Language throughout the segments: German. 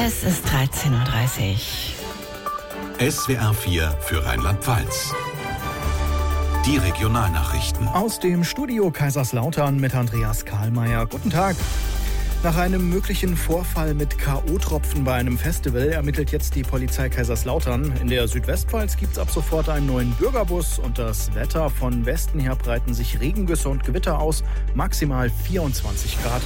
Es ist 13:30 Uhr. SWR 4 für Rheinland-Pfalz. Die Regionalnachrichten. Aus dem Studio Kaiserslautern mit Andreas Kahlmeier. Guten Tag. Nach einem möglichen Vorfall mit K.O.-Tropfen bei einem Festival ermittelt jetzt die Polizei Kaiserslautern. In der Südwestpfalz gibt es ab sofort einen neuen Bürgerbus und das Wetter von Westen her breiten sich Regengüsse und Gewitter aus, maximal 24 Grad.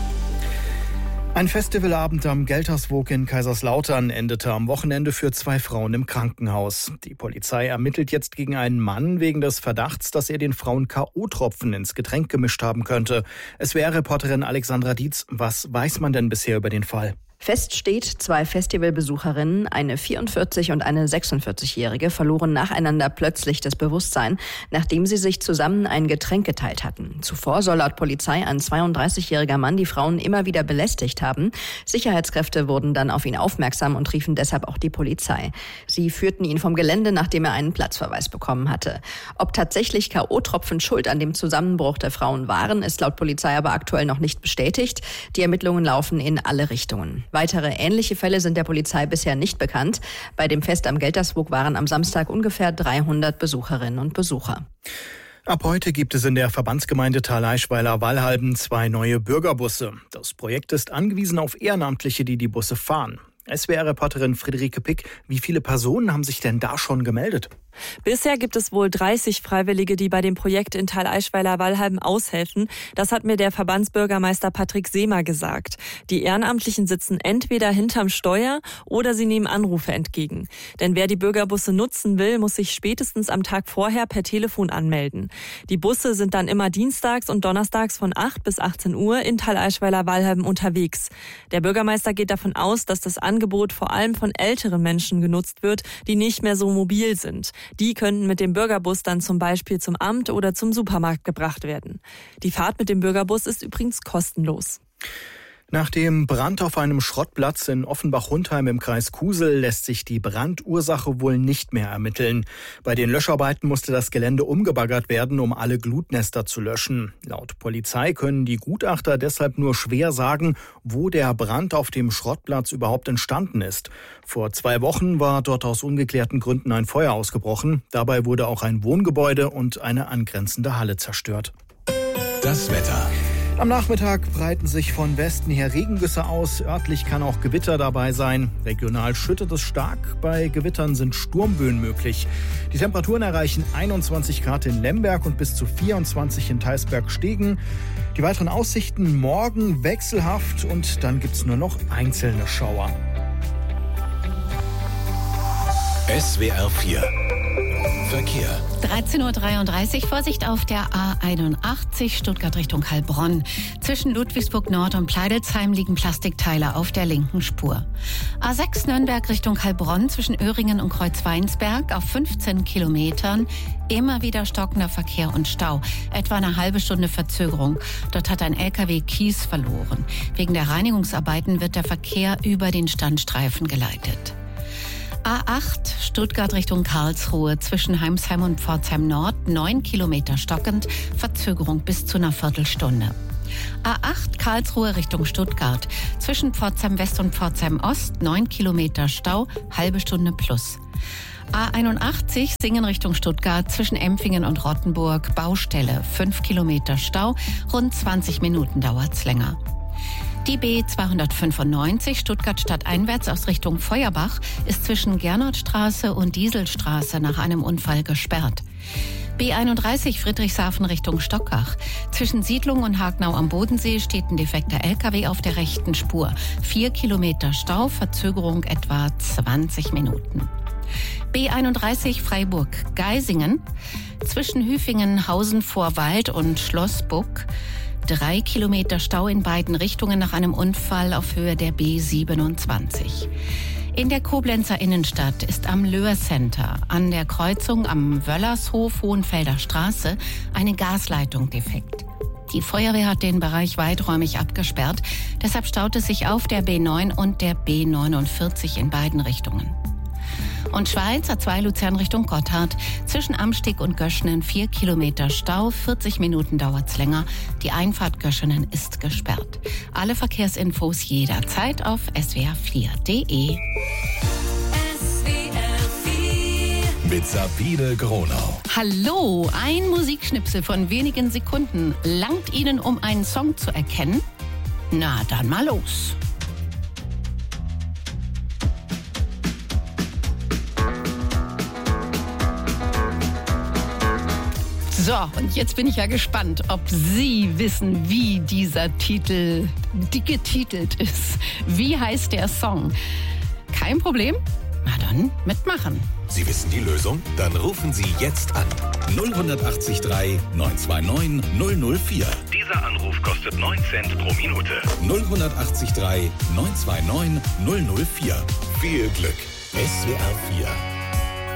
Ein Festivalabend am Gelterswoog in Kaiserslautern endete am Wochenende für 2 Frauen im Krankenhaus. Die Polizei ermittelt jetzt gegen einen Mann wegen des Verdachts, dass er den Frauen K.O.-Tropfen ins Getränk gemischt haben könnte. SWR-Reporterin Alexandra Dietz, was weiß man denn bisher über den Fall? Fest steht, 2 Festivalbesucherinnen, eine 44- und eine 46-Jährige, verloren nacheinander plötzlich das Bewusstsein, nachdem sie sich zusammen ein Getränk geteilt hatten. Zuvor soll laut Polizei ein 32-jähriger Mann die Frauen immer wieder belästigt haben. Sicherheitskräfte wurden dann auf ihn aufmerksam und riefen deshalb auch die Polizei. Sie führten ihn vom Gelände, nachdem er einen Platzverweis bekommen hatte. Ob tatsächlich K.O.-Tropfen schuld an dem Zusammenbruch der Frauen waren, ist laut Polizei aber aktuell noch nicht bestätigt. Die Ermittlungen laufen in alle Richtungen. Weitere ähnliche Fälle sind der Polizei bisher nicht bekannt. Bei dem Fest am Gelterswoog waren am Samstag ungefähr 300 Besucherinnen und Besucher. Ab heute gibt es in der Verbandsgemeinde Thaleischweiler-Wallhalben 2 neue Bürgerbusse. Das Projekt ist angewiesen auf Ehrenamtliche, die die Busse fahren. SWR-Reporterin Friederike Pick, wie viele Personen haben sich denn da schon gemeldet? Bisher gibt es wohl 30 Freiwillige, die bei dem Projekt in Thaleischweiler-Wallhalben aushelfen. Das hat mir der Verbandsbürgermeister Patrick Seemer gesagt. Die Ehrenamtlichen sitzen entweder hinterm Steuer oder sie nehmen Anrufe entgegen. Denn wer die Bürgerbusse nutzen will, muss sich spätestens am Tag vorher per Telefon anmelden. Die Busse sind dann immer dienstags und donnerstags von 8 bis 18 Uhr in Thaleischweiler-Wallhalben unterwegs. Der Bürgermeister geht davon aus, dass das Angebot vor allem von älteren Menschen genutzt wird, die nicht mehr so mobil sind. Die könnten mit dem Bürgerbus dann zum Beispiel zum Amt oder zum Supermarkt gebracht werden. Die Fahrt mit dem Bürgerbus ist übrigens kostenlos. Nach dem Brand auf einem Schrottplatz in Offenbach-Hundheim im Kreis Kusel lässt sich die Brandursache wohl nicht mehr ermitteln. Bei den Löscharbeiten musste das Gelände umgebaggert werden, um alle Glutnester zu löschen. Laut Polizei können die Gutachter deshalb nur schwer sagen, wo der Brand auf dem Schrottplatz überhaupt entstanden ist. Vor 2 Wochen war dort aus ungeklärten Gründen ein Feuer ausgebrochen. Dabei wurde auch ein Wohngebäude und eine angrenzende Halle zerstört. Das Wetter. Am Nachmittag breiten sich von Westen her Regengüsse aus. Örtlich kann auch Gewitter dabei sein. Regional schüttet es stark. Bei Gewittern sind Sturmböen möglich. Die Temperaturen erreichen 21 Grad in Lemberg und bis zu 24 in Theisberg-Stegen. Die weiteren Aussichten morgen wechselhaft und dann gibt's nur noch einzelne Schauer. SWR 4 Verkehr. 13:33 Uhr, Vorsicht auf der A81 Stuttgart Richtung Heilbronn. Zwischen Ludwigsburg Nord und Pleidelsheim liegen Plastikteile auf der linken Spur. A6 Nürnberg Richtung Heilbronn zwischen Öhringen und Kreuzweinsberg auf 15 Kilometern. Immer wieder stockender Verkehr und Stau. Etwa eine halbe Stunde Verzögerung. Dort hat ein LKW Kies verloren. Wegen der Reinigungsarbeiten wird der Verkehr über den Standstreifen geleitet. A8 Stuttgart Richtung Karlsruhe zwischen Heimsheim und Pforzheim Nord 9 Kilometer stockend, Verzögerung bis zu einer Viertelstunde. A8 Karlsruhe Richtung Stuttgart zwischen Pforzheim West und Pforzheim Ost 9 Kilometer Stau, halbe Stunde plus. A81 Singen Richtung Stuttgart zwischen Empfingen und Rottenburg Baustelle 5 Kilometer Stau, rund 20 Minuten dauert's länger. Die B295 Stuttgart stadteinwärts aus Richtung Feuerbach ist zwischen Gernotstraße und Dieselstraße nach einem Unfall gesperrt. B31 Friedrichshafen Richtung Stockach. Zwischen Siedlung und Hagnau am Bodensee steht ein defekter LKW auf der rechten Spur. 4 Kilometer Stau, Verzögerung etwa 20 Minuten. B31 Freiburg-Geisingen. Zwischen Hüfingen, Hausen vor Wald und Schlossbuck 3 Kilometer Stau in beiden Richtungen nach einem Unfall auf Höhe der B27. In der Koblenzer Innenstadt ist am Löhr Center an der Kreuzung am Wöllershof Hohenfelder Straße eine Gasleitung defekt. Die Feuerwehr hat den Bereich weiträumig abgesperrt. Deshalb staut es sich auf der B9 und der B49 in beiden Richtungen. Und Schweiz, A2 Luzern Richtung Gotthard. Zwischen Amsteg und Göschenen 4 Kilometer Stau, 40 Minuten dauert's länger. Die Einfahrt Göschenen ist gesperrt. Alle Verkehrsinfos jederzeit auf swr4.de. Mit Sabine Gronau. Hallo, ein Musikschnipsel von wenigen Sekunden. Langt Ihnen, um einen Song zu erkennen? Na, dann mal los. So, und jetzt bin ich ja gespannt, ob Sie wissen, wie dieser Titel getitelt ist. Wie heißt der Song? Kein Problem? Na dann, mitmachen. Sie wissen die Lösung? Dann rufen Sie jetzt an. 0183 929 004. Dieser Anruf kostet 9 Cent pro Minute. 0183 929 004. Viel Glück. SWR 4